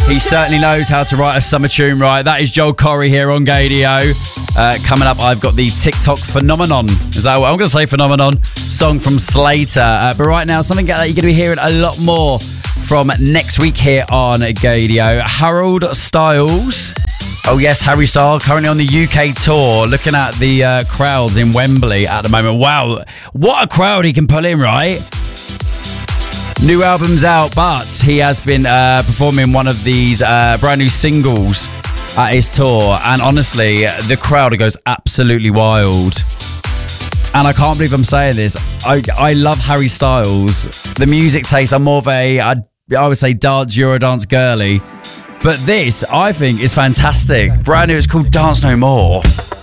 He certainly knows how to write a summer tune right. That is Joel Corry here on Gaydio. Coming up, I've got the TikTok Phenomenon. Is that what I'm going to say? Phenomenon song from Slater. But right now, something that you're going to be hearing a lot more from next week here on Gaydio. Harold Styles. Oh yes, Harry Styles, currently on the UK tour, looking at the crowds in Wembley at the moment. Wow, what a crowd he can pull in, right? New album's out, but he has been performing one of these brand new singles at his tour, and honestly, the crowd goes absolutely wild. And I can't believe I'm saying this. I love Harry Styles. The music taste, I'm more of I would say Eurodance girly. But this, I think, is fantastic. Brand new, it's called Dance No More.